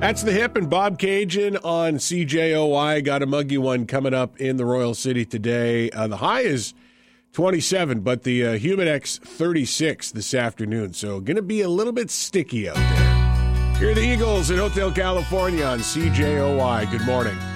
That's the Hip and Bob Cajun on CJOI. Got a muggy one coming up in the Royal City today. The high is 27, but the Humidex 36 this afternoon. So going to be a little bit sticky out there. Here are the Eagles in Hotel California on CJOI. Good morning.